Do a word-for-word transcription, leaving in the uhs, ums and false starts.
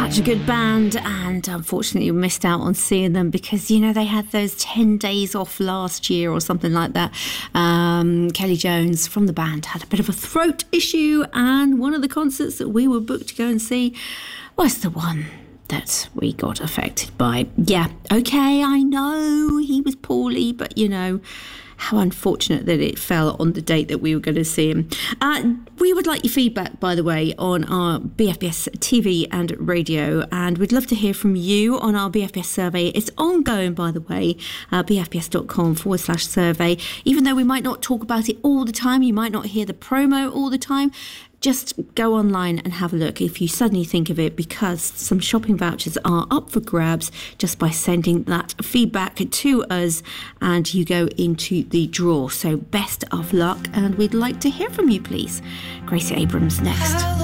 Such a good band, and unfortunately we missed out on seeing them because, you know, they had those ten days off last year or something like that. Um, Kelly Jones from the band had a bit of a throat issue, and one of the concerts that we were booked to go and see was the one that we got affected by. Yeah, okay, I know he was poorly, but, you know, how unfortunate that it fell on the date that we were going to see him. Uh, we would like your feedback, by the way, on our B F B S T V and radio, and we'd love to hear from you on our B F B S survey. It's ongoing, by the way, uh, bfbs.com forward slash survey. Even though we might not talk about it all the time, you might not hear the promo all the time, just go online and have a look if you suddenly think of it, because some shopping vouchers are up for grabs just by sending that feedback to us, and you go into the draw. So best of luck, and we'd like to hear from you, please. Gracie Abrams next.